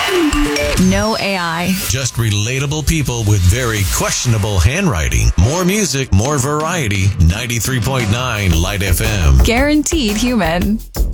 No AI. Just relatable people with very questionable handwriting. More music, more variety. 93.9 Light FM. Guaranteed human.